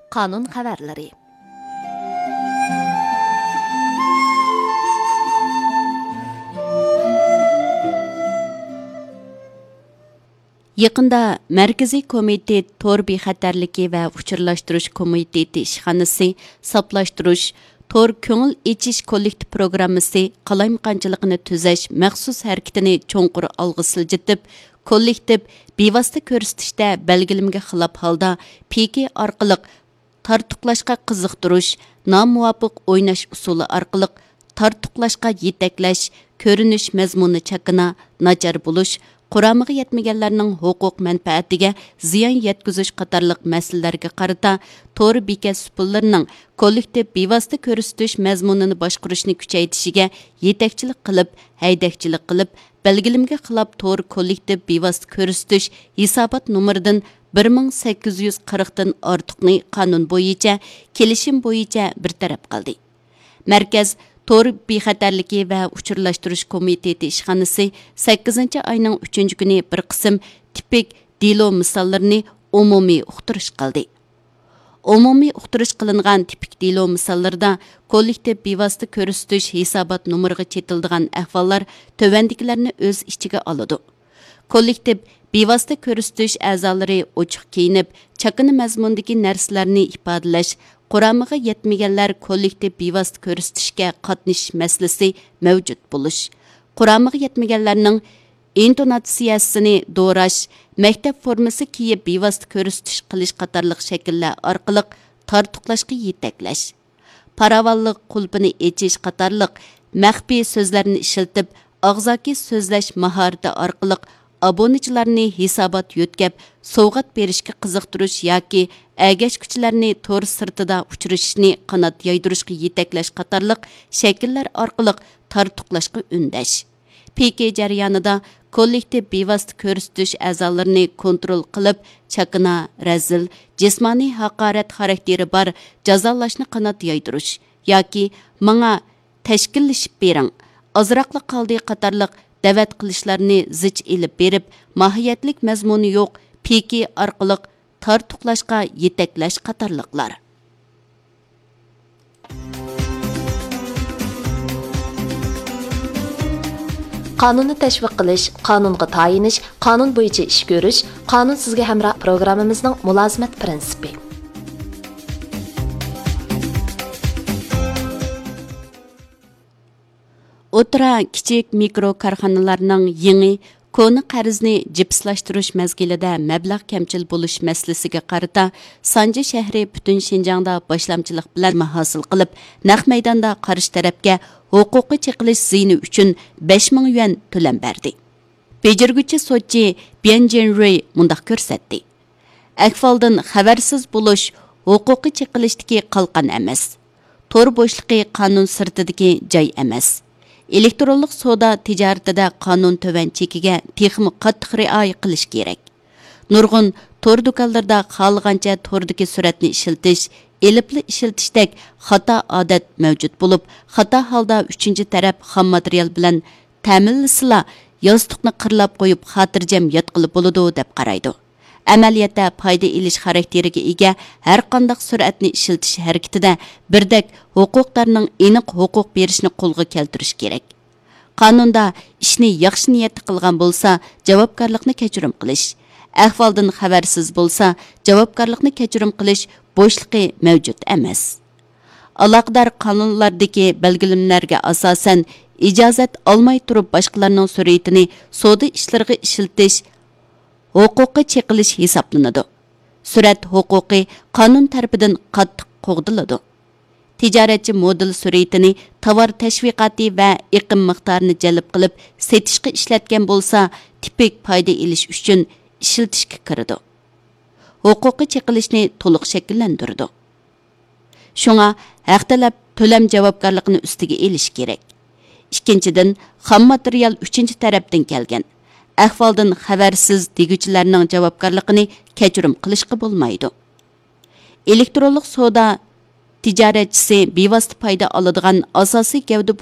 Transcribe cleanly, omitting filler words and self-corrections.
Qanun xəbərləri. Yaqında Mərkəzi Komitet Tor Bexatarligi və Uçurlaşdırış Komiteti işxanası saplaşdırış Tor Köngül Eçiş kollektiv programmasi qalaymaqançılıqını tüzəş məxsus hərəkətini çoğunqur alğı siljitib, kollektiv bevosita ko'rsatishda belgilimga xilof holda PK orqali tartuqlashga qiziqtirish, nomuvofiq o'ynash usuli orqali tartuqlashga yetaklash, ko'rinish mazmuni chakina, nachar bo'lish, quramiga yetmaganlarning huquq manfaatiga ziyon yetkazish qatorliq masalalarga qarata to'r bekat pullarining kollektiv bevosita ko'rsatish mazmunini boshqarishni kuchaytirishiga yetakchilik qilib, haydakchilik qilib, belgilimga xilof to'r kollektiv bevosita ko'rsatish hisobot nomeridan 1840 dan ortiqni qonun bo'yicha, kelishim bo'yicha bir taraf qildi. Markaz Tor Bexatarligi va Uçurlaşdırış Komiteti işxanası 8 ayning 3 kuni bir qism tipik delo misollarini umumiy uqtirish qildi. Umumiy uqtirish qilingan tipik delo misollarida kollektiv bevosita ko'rsatish hisobot nomeriga chetildigan ahvollar tovandikilarni o'z ichiga oladi. Kollektiv bevosita ko'rsatish a'zolari ochiq kiyinib, chakini mazmundagi narsalarni ifodalash, quramiga yetmaganlar kollektiv bevosita ko'rsatishga qatnashish masalasi mavjud bo'lish, quramiga yetmaganlarning intonatsiyasini do'rash, maktab formasi kiyib bevosita ko'rsatish qilish qatorliq shakllar orqali tartuqlashga yetaklash, paravalliq qulpini echish qatorliq maxfiy so'zlarni ishlatib, og'zaki so'zlash mahorati orqali abonechilarni hisobot yo'tkab, sovg'at berishga qiziqtirish yoki agashkuchilarni to'r sirtida uchrashishni qanot yaydirishga yetaklash qatorliq shakllar orqali tartuqlashga undash. PK jarayonida kollektiv bevosita ko'rsatish a'zolarini kontrol qilib, chakina, razil, jismoniy haqorat xarakteri bor jazolashni qanot yaydirish yoki menga tashkillashib bering, ozroqli qoldi qatorliq da'vat qilishlarni zich ilib berib, mohiyatlik mazmuni yo'q PK orqali tartuqlashga yetaklash qatorliqlar. Qonunni tashviq qilish, qonunga tayinish, qonun bo'yicha ish ko'rish, qonun sizga hamroh programmamizning mulozimat prinsipi. O'tira kichik mikro korxonalarning yangi koni qarzni jipslashtirish mazgilida mablag' kamchil bo'lish masalasiga qarata Sanji shahri butun Shinjongda boshlamchilik bilan hosil qilib, naq maydonda qarish tarafga huquqiy cheqilish ziyni uchun 5000 yuan to'lam berdi. Bejirguchi sotchi Bian Jianrui mundaq ko'rsatdi. Ahvoldan xabarsiz bo'lish huquqiy cheqilishdagi qalqon emas. To'r bo'shliqi qonun sirtidagi joy emas. Elektronlik soda tijoratida qonun to'van chekiga texmi qattiq rioya qilish kerak. Nurg'un to'r do'konlarida xohlagancha to'rdagi suratni ishiltish, elipli ishiltishdek xato odat mavjud bo'lib, xato holda uchinchi taraf xom material bilan ta'minlasila yostiqni qirlab qo'yib xotirjam yotqilib bo'ladi deb qaraydi. Amaliyotda foyda elish xarakteriga ega har qanday suratni ishiltish harakatida birdek huquqlarning aniq huquq berishni qo'lga keltirish kerak. Qonunda ishni yaxshi niyatda qilgan bo'lsa, javobgarlikni kechirim qilish, ahvoldan xabarsiz bo'lsa, javobgarlikni kechirim qilish bo'shliqi mavjud emas. Aloqador qonunlardagi belgilimlarga asosan ijozat olmay turib boshqalarning suratini savdo ishlariga ishiltish huquqiy cheqilish hisoblanadi. Surat huquqi qonun tarafidan qattiq qo'g'diladi. Tijoratchi model suratini tovar tashviqoti va iqim miqdorini jalb qilib setishga ishlatgan bo'lsa, tipik foyda olish uchun ishiltishga kiradi. Huquqiy cheqilishni to'liq shakllantiradi. Shunga haq talab to'lam javobgarligini ustiga elish kerak. Ikkinchidan, xom material uchinchi tarafdan kelgan. Ahvoldan xabarsiz deguchilarning javobgarligini kechirim qilishga bo'lmaydi. Elektronlik soda tijoratchisi bevosita foyda oladigan asosiy gavda